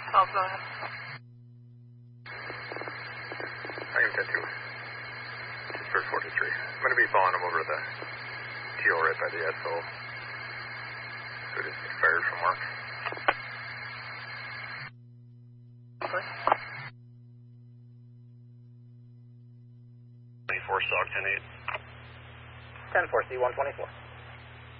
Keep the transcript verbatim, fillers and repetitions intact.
Oh, go ahead. I am ten two. Just for forty-three. I'm going to be following him over to the T O right by the S O. So it is fired from work. Okay. twenty-four stock ten eight. ten four, C one twenty-four.